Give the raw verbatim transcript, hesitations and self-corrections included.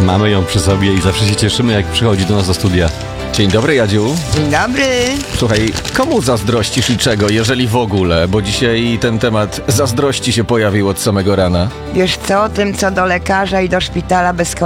Mamy ją przy sobie i zawsze się cieszymy, jak przychodzi do nas do studia. Dzień dobry, Jadziu. Dzień dobry. Słuchaj, komu zazdrościsz i czego, jeżeli w ogóle? Bo dzisiaj ten temat zazdrości się pojawił od samego rana. Wiesz co, tym co do lekarza i do szpitala bez